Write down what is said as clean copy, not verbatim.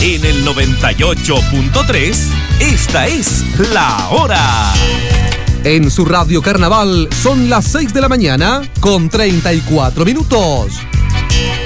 En el 98.3, esta es La Hora. En su radio Carnaval son las 6 de la mañana con 34 minutos.